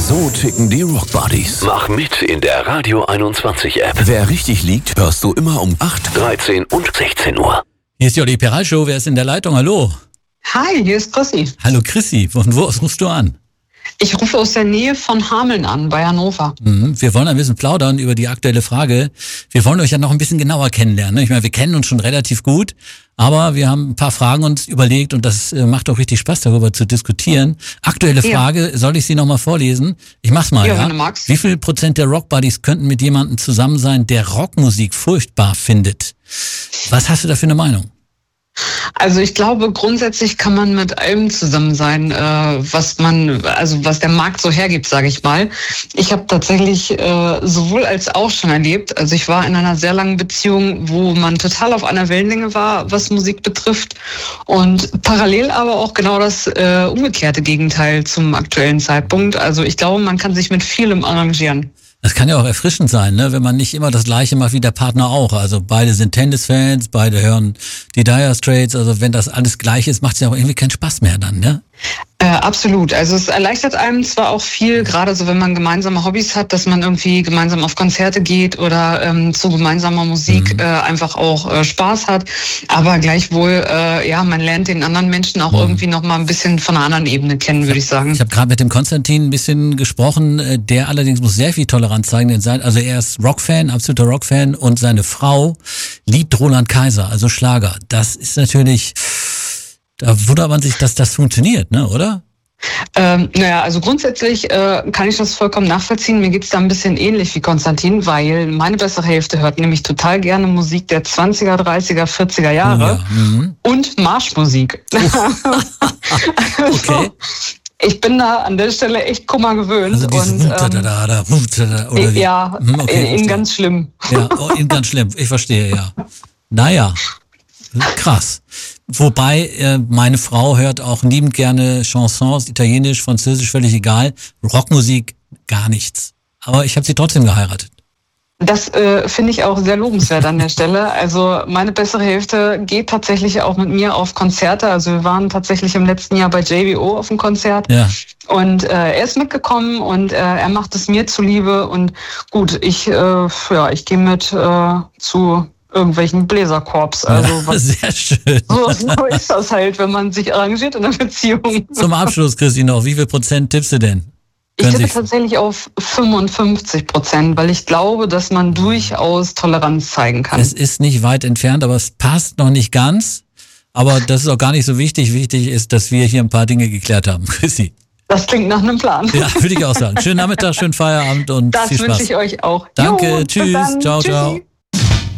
So ticken die Rockbuddies. Mach mit in der Radio 21 App. Wer richtig liegt, hörst du immer um 8, 13 und 16 Uhr. Hier ist die Olli Peral Show. Wer ist in der Leitung? Hallo. Hi, hier ist Chrissy. Hallo Chrissy. Von wo aus rufst du an? Ich rufe aus der Nähe von Hameln an, bei Hannover. Wir wollen ein bisschen plaudern über die aktuelle Frage. Wir wollen euch ja noch ein bisschen genauer kennenlernen. Ne? Ich meine, wir kennen uns schon relativ gut, aber wir haben ein paar Fragen uns überlegt und das macht auch richtig Spaß, darüber zu diskutieren. Aktuelle Frage, soll ich sie nochmal vorlesen? Ich mach's mal, ja? Wenn du magst. Wie viel Prozent der Rockbuddies könnten mit jemandem zusammen sein, der Rockmusik furchtbar findet? Was hast du da für eine Meinung? Also ich glaube, grundsätzlich kann man mit allem zusammen sein, was der Markt so hergibt, sage ich mal. Ich habe tatsächlich sowohl als auch schon erlebt. Also ich war in einer sehr langen Beziehung, wo man total auf einer Wellenlänge war, was Musik betrifft. Und parallel aber auch genau das umgekehrte Gegenteil zum aktuellen Zeitpunkt. Also ich glaube, man kann sich mit vielem arrangieren. Das kann ja auch erfrischend sein, ne, wenn man nicht immer das Gleiche macht wie der Partner auch. Also beide sind Tennisfans, beide hören die Dire Straits. Also wenn das alles gleich ist, macht es ja auch irgendwie keinen Spaß mehr dann, ne? Absolut. Also es erleichtert einem zwar auch viel, gerade so wenn man gemeinsame Hobbys hat, dass man irgendwie gemeinsam auf Konzerte geht oder zu gemeinsamer Musik einfach auch Spaß hat. Aber gleichwohl, man lernt den anderen Menschen auch irgendwie noch mal ein bisschen von einer anderen Ebene kennen, würde ich sagen. Ich habe gerade mit dem Konstantin ein bisschen gesprochen, der allerdings muss sehr viel Toleranz zeigen. Also er ist Rockfan, absoluter Rockfan und seine Frau liebt Roland Kaiser, also Schlager. Das ist natürlich... Da wundert man sich, dass das funktioniert, ne, oder? Also grundsätzlich kann ich das vollkommen nachvollziehen. Mir geht's da ein bisschen ähnlich wie Konstantin, weil meine bessere Hälfte hört nämlich total gerne Musik der 20er, 30er, 40er Jahre und Marschmusik. Okay. Ich bin da an der Stelle echt Kummer gewöhnt. Also in ganz schlimm. Ja, in ganz schlimm. Ich verstehe, ja. Naja, krass. Wobei meine Frau hört auch liebend gerne Chansons, Italienisch, Französisch, völlig egal. Rockmusik, gar nichts. Aber ich habe sie trotzdem geheiratet. Das finde ich auch sehr lobenswert an der Stelle. Also meine bessere Hälfte geht tatsächlich auch mit mir auf Konzerte. Also wir waren tatsächlich im letzten Jahr bei JBO auf dem Konzert. Ja. Und er ist mitgekommen und er macht es mir zuliebe. Und gut, ich gehe mit zu irgendwelchen Bläserkorps. Also sehr schön. So ist das halt, wenn man sich arrangiert in einer Beziehung. Zum Abschluss, Christi, noch, wie viel Prozent tippst du denn? Ich tippe tatsächlich auf 55%, weil ich glaube, dass man durchaus Toleranz zeigen kann. Es ist nicht weit entfernt, aber es passt noch nicht ganz. Aber das ist auch gar nicht so wichtig. Wichtig ist, dass wir hier ein paar Dinge geklärt haben. Christi. Das klingt nach einem Plan. Ja, würde ich auch sagen. Schönen Nachmittag, schönen Feierabend und das viel Spaß. Das wünsche ich euch auch. Danke, tschüss, ciao, ciao.